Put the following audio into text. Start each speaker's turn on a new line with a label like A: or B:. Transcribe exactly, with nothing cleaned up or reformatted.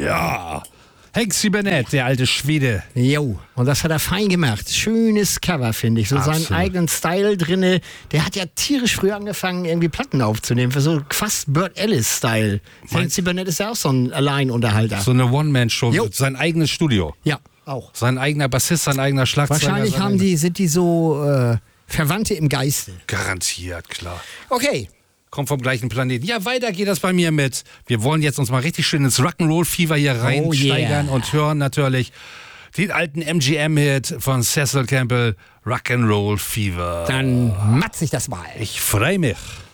A: Ja. Hank Siebernet, der alte Schwede.
B: Jo, und das hat er fein gemacht. Schönes Cover, finde ich. So
A: Absolut.
B: seinen eigenen Style drinne. Der hat ja tierisch früh angefangen, irgendwie Platten aufzunehmen. Für so fast Burt Ellis-Style. Hank Siebernet ist ja auch so ein Alleinunterhalter.
A: So eine One-Man-Show.
B: Jo.
A: Sein eigenes Studio.
B: Ja, auch.
A: Sein eigener Bassist, sein eigener Schlagzeuger.
B: Wahrscheinlich
A: sein
B: haben
A: eigener-
B: die, sind die so äh, Verwandte im Geiste.
A: Garantiert, klar.
B: Okay.
A: Kommt vom gleichen Planeten. Ja, weiter geht das bei mir mit. Wir wollen jetzt uns mal richtig schön ins Rock'n'Roll-Fever hier reinsteigern
B: yeah.
A: und hören natürlich den alten M G M-Hit von Cecil Campbell, Rock'n'Roll Fever.
B: Dann matz ich das mal.
A: Ich freue mich.